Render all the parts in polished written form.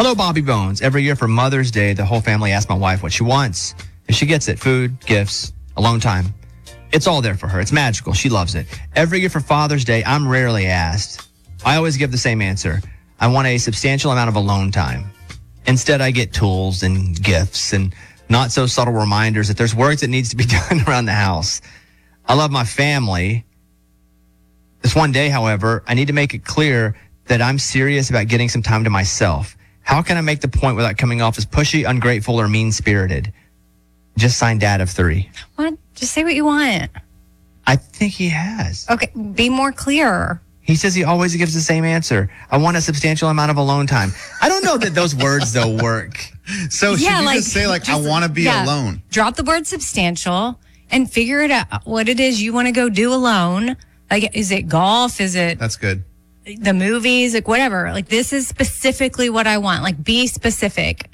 Hello, Bobby Bones. Every year for Mother's Day, the whole family asks my wife what she wants. If she gets it, food, gifts, alone time. It's all there for her. It's magical. She loves it. Every year for Father's Day, I'm rarely asked. I always give the same answer. I want a substantial amount of alone time. Instead, I get tools and gifts and not so subtle reminders that there's work that needs to be done around the house. I love my family. This one day, however, I need to make it clear that I'm serious about getting some time to myself. How can I make the point without coming off as pushy, ungrateful, or mean-spirited? Just signed Dad of 3. What? Just say what you want. I think he has. Okay, be more clear. He says he always gives the same answer. I want a substantial amount of alone time. I don't know that those words, though, work. So should you just say, like, I want to be alone? Drop the word substantial and figure it out, what it is you want to go do alone. Like, is it golf? Is it That's good. the movies? Like, whatever. Like, this is specifically what I want. Like, be specific.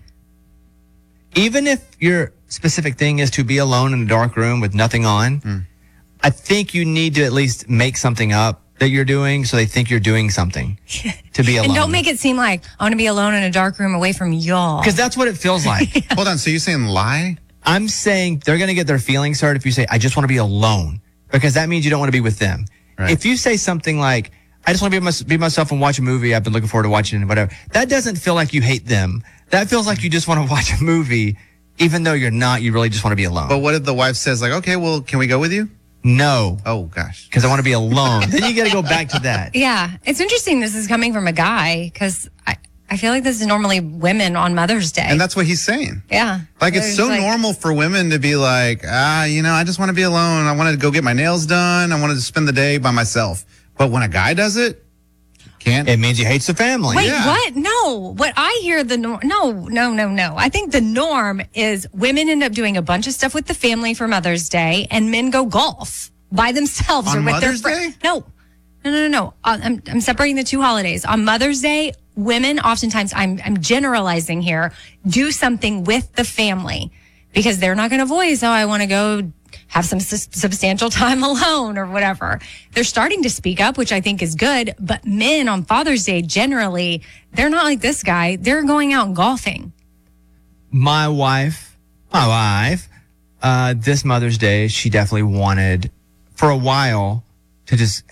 Even if your specific thing is to be alone in a dark room with nothing on, I think you need to at least make something up that you're doing so they think you're doing something to be alone. And don't make it seem like I want to be alone in a dark room away from y'all. Because that's what it feels like. Hold on. So you're saying lie? I'm saying they're going to get their feelings hurt if you say, I just want to be alone. Because that means you don't want to be with them. Right. If you say something like, I just want to be myself and watch a movie I've been looking forward to watching and whatever, that doesn't feel like you hate them. That feels like you just want to watch a movie, even though you're not. You really just want to be alone. But what if the wife says, like, okay, well, can we go with you? No. Oh, gosh. Because I want to be alone. Then you got to go back to that. Yeah. It's interesting this is coming from a guy because I feel like this is normally women on Mother's Day. And that's what he's saying. Yeah. Like, it's so normal for women to be like, I just want to be alone. I want to go get my nails done. I wanted to spend the day by myself. But when a guy does it, can't. It means he hates the family. Wait, what? No. What I hear no. I think the norm is women end up doing a bunch of stuff with the family for Mother's Day and men go golf by themselves On or with Mother's their friends. No. I'm separating the two holidays. On Mother's Day, women oftentimes, I'm generalizing here, do something with the family because they're not going to voice, I want to go have some substantial time alone or whatever. They're starting to speak up, which I think is good. But men on Father's Day, generally, they're not like this guy. They're going out and golfing. My wife, this Mother's Day, she definitely wanted for a while to just